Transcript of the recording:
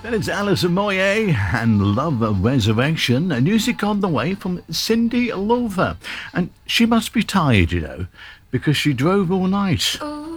And it's Alison Moyet and Love Resurrection. And music on the way from Cyndi Lauper. And she must be tired, because she drove all night.